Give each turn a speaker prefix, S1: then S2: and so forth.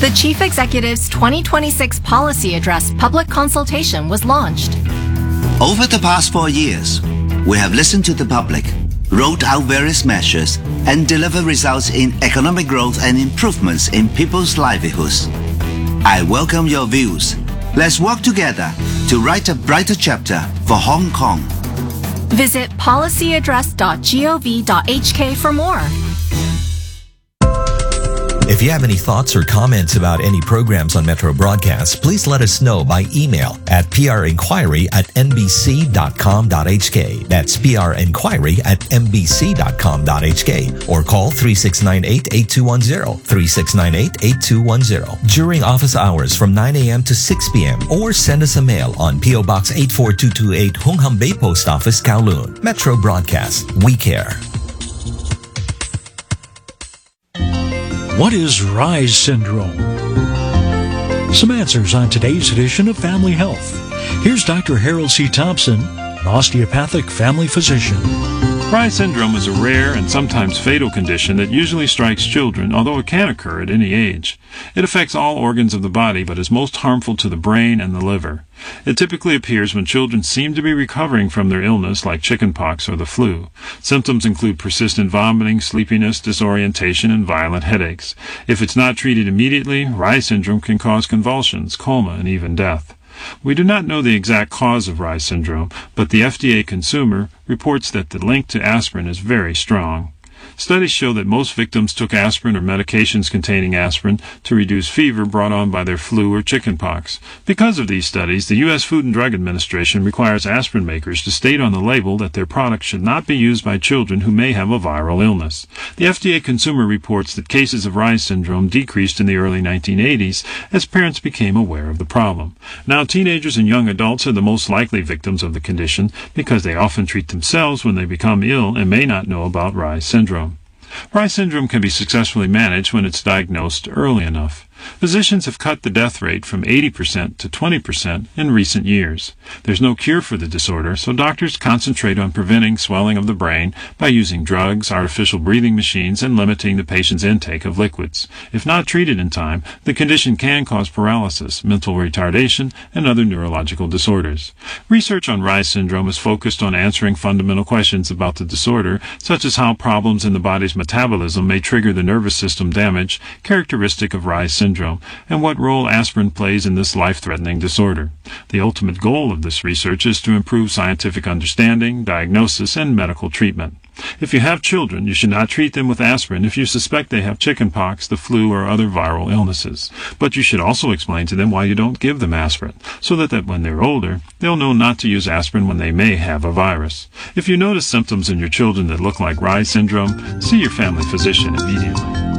S1: The Chief Executive's 2026 Policy Address public consultation was launched.
S2: Over the past 4 years, we have listened to the public, rolled out various measures, and delivered results in economic growth and improvements in people's livelihoods. I welcome your views. Let's work together to write a brighter chapter for Hong Kong.
S1: Visit policyaddress.gov.hk for more.
S3: If you have any thoughts or comments about any programs on Metro Broadcast, please let us know by email at prinquiry@nbc.com.hk. That's prinquiry@nbc.com.hk, or call 3698-8210, 3698-8210 during office hours from 9 a.m. to 6 p.m. or send us a mail on P.O. Box 84228, Hung Hom Bay Post Office, Kowloon. Metro Broadcast, we care.
S4: What is Reye's syndrome? Some answers on today's edition of Family Health. Here's Dr. Harold C. Thompson, an osteopathic family physician.
S5: Reye's syndrome is a rare and sometimes fatal condition that usually strikes children, although it can occur at any age. It affects all organs of the body, but is most harmful to the brain and the liver. It typically appears when children seem to be recovering from their illness, like chickenpox or the flu. Symptoms include persistent vomiting, sleepiness, disorientation, and violent headaches. If it's not treated immediately, Reye's syndrome can cause convulsions, coma, and even death. We do not know the exact cause of Reye's syndrome, but the FDA consumer reports that the link to aspirin is very strong. Studies show that most victims took aspirin or medications containing aspirin to reduce fever brought on by their flu or chickenpox. Because of these studies, the U.S. Food and Drug Administration requires aspirin makers to state on the label that their product should not be used by children who may have a viral illness. The FDA consumer reports that cases of Reye's syndrome decreased in the early 1980s as parents became aware of the problem. Now, teenagers and young adults are the most likely victims of the condition because they often treat themselves when they become ill and may not know about Reye's syndrome. Reye's syndrome can be successfully managed when it's diagnosed early enough. Physicians have cut the death rate from 80% to 20% in recent years. There's no cure for the disorder, so doctors concentrate on preventing swelling of the brain by using drugs, artificial breathing machines, and limiting the patient's intake of liquids. If not treated in time, the condition can cause paralysis, mental retardation, and other neurological disorders. Research on Reye's syndrome is focused on answering fundamental questions about the disorder, such as how problems in the body's metabolism may trigger the nervous system damage characteristic of Reye's syndrome, and what role aspirin plays in this life-threatening disorder. The ultimate goal of this research is to improve scientific understanding, diagnosis, and medical treatment. If you have children, you should not treat them with aspirin if you suspect they have chickenpox, the flu, or other viral illnesses. But you should also explain to them why you don't give them aspirin, so that when they're older, they'll know not to use aspirin when they may have a virus. If you notice symptoms in your children that look like Reye's syndrome, see your family physician immediately.